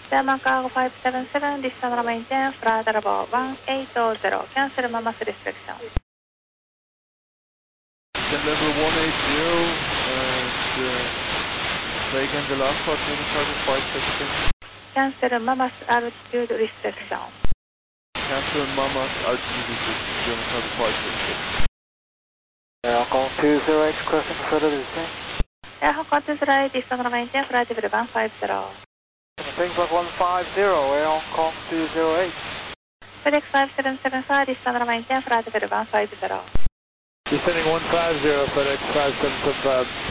German Cargo 577, descend maintain, flight level 180, cancel Mamas restriction. Descend level 180 and again the last part, German Cargo 577. Cancel Mamas altitude restriction. Cancel Mamas altitude restriction, German Cargo 577. Hong Kong 208, crossing further descent. Hong Kong 208, descend maintain, flight level 150. Things like 150, Air Hong Kong 208. FedEx 5775, descend maintain, flight level 150. Descending 150, FedEx 5775.